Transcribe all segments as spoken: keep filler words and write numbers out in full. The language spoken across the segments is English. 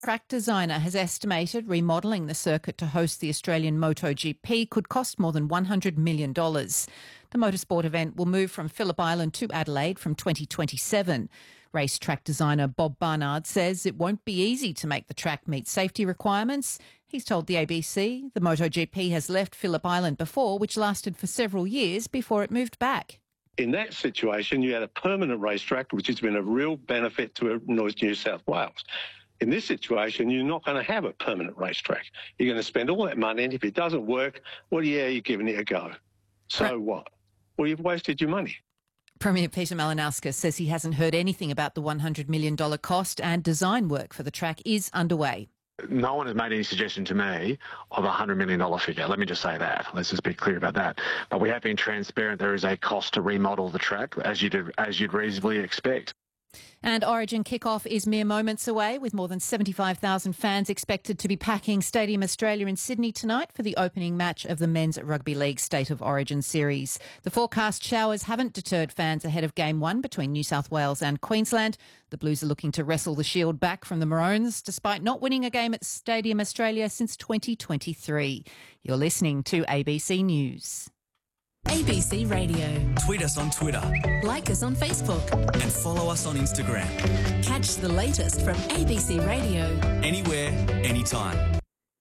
Track designer has estimated remodelling the circuit to host the Australian MotoGP could cost more than one hundred million dollars. The motorsport event will move from Phillip Island to Adelaide from twenty twenty-seven. Racetrack designer Bob Barnard says it won't be easy to make the track meet safety requirements. He's told the A B C the MotoGP has left Phillip Island before, which lasted for several years before it moved back. In that situation, you had a permanent racetrack, which has been a real benefit to New South Wales. In this situation, you're not going to have a permanent racetrack. You're going to spend all that money, and if it doesn't work, well, yeah, you're giving it a go. So right. what? Well, you've wasted your money. Premier Peter Malinauskas says he hasn't heard anything about the one hundred million dollars cost, and design work for the track is underway. No one has made any suggestion to me of a one hundred million dollars figure. Let me just say that. Let's just be clear about that. But we have been transparent. There is a cost to remodel the track, as you'd, as you'd reasonably expect. And Origin kick-off is mere moments away, with more than seventy-five thousand fans expected to be packing Stadium Australia in Sydney tonight for the opening match of the Men's Rugby League State of Origin series. The forecast showers haven't deterred fans ahead of Game one between New South Wales and Queensland. The Blues are looking to wrestle the shield back from the Maroons, despite not winning a game at Stadium Australia since twenty twenty-three. You're listening to A B C News. A B C Radio. Tweet us on Twitter. Like us on Facebook. And follow us on Instagram. Catch the latest from A B C Radio. Anywhere, anytime.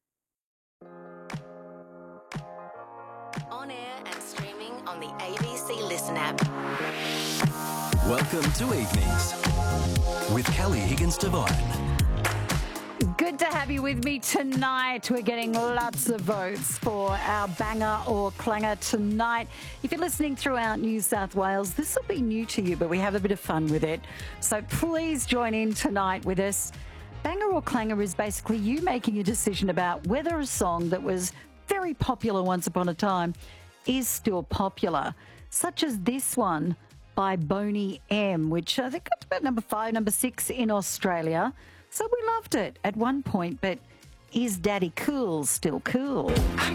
On air and streaming on the A B C Listen app. Welcome to Evenings with Kelly Higgins-Devine. Good to have you with me tonight. We're getting lots of votes for our banger or clanger tonight. If you're listening throughout New South Wales, this will be new to you, but we have a bit of fun with it. So please join in tonight with us. Banger or clanger is basically you making a decision about whether a song that was very popular once upon a time is still popular, such as this one by Boney M, which I think got about number five, number six in Australia. So we loved it at one point, but is Daddy Cool still cool?